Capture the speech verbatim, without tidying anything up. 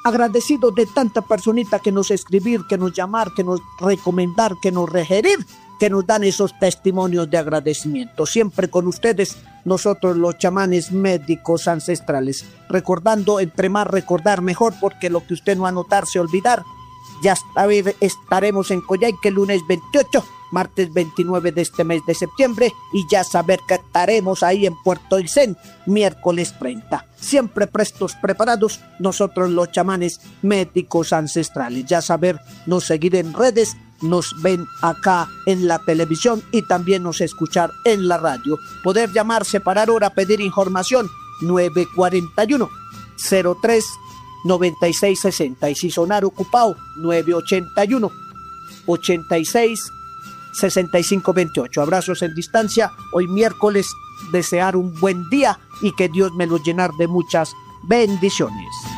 agradecido de tanta personita que nos escribir, que nos llamar, que nos recomendar, que nos regerir, que nos dan esos testimonios de agradecimiento. Siempre con ustedes, nosotros los chamanes médicos ancestrales, recordando, entre más recordar mejor, porque lo que usted no anotarse, olvidar. Ya estaremos en Coyhaique el lunes veintiocho, martes veintinueve de este mes de septiembre, y ya saber que estaremos ahí en Puerto Aysén miércoles treinta. Siempre prestos, preparados, nosotros los chamanes médicos ancestrales. Ya saber, nos seguir en redes, nos ven acá en la televisión y también nos escuchar en la radio. Poder llamar, separar hora, pedir información, nueve cuatro uno, cero tres, noventa y seis sesenta, y si sonar ocupado, nueve ocho uno, ochenta y seis, sesenta y cinco veintiocho. Abrazos en distancia. Hoy miércoles, desear un buen día y que Dios me lo llenar de muchas bendiciones.